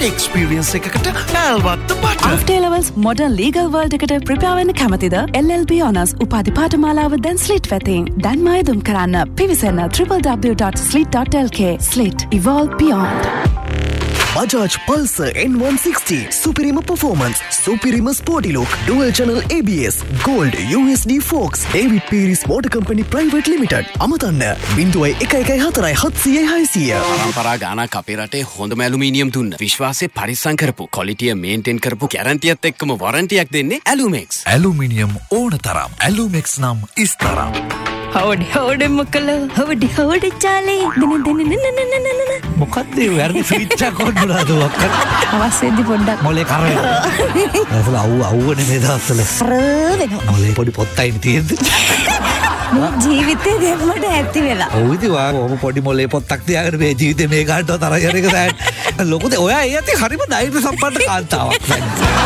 Experience එකකට පැල්වත්ත බට. After levels modern legal world එකට prepare වෙන්න කැමතිද? LLB Honours උපාධි පාඨමාලාව දැන් ස්ලිට් වෙතින්. දැන් මයදුම් කරන්න පිවිසන්න www.slit.lk. Slit evolve beyond. Bajaj Pulsar N160 Superior Performance Superior Sporty Look Dual Channel ABS Gold USD Fox David Pierce Motor Company Private Limited අමතන්න 0114 පරම්පරා ගානක් අපේ රටේ හොඳම ඇලුමිනියම් දුන්න විශ්වාසය පරිස්සම් කරපු ක්වොලිටිය මේන්ටේන් කරපු ගැරන්ටියත් එක්කම වොරන්ටියක් දෙන්නේ ඇලුමෙක්ස්. ඇලුමිනියම් ඕන තරම් ඇලුමෙක්ස් නම් ඉස්තරම්. හවඩ මොකල හවඩ චාලේ මොකක්ද වැරදි ස්විච් එකක් ඔන්නලාද වක්ක අවශ්‍යදී පොඩ්ඩක් මොලේ කරේ අසල අවුවනේ මේ දවස්වල මොලේ පොඩි පොත්තයින් තියෙද්දි ජීවිතේ දෙන්නට ඇති වෙලා ඔව් ඉතින් ඔහොම පොඩි මොලේ පොත්තක් තියාගෙන මේ ජීවිතේ මේ ගන්නව තරහ යන එක දැන් ලොකුද ඔයා ඒ ඇති හරිම ධෛර්ය සම්පන්න කාන්තාවක්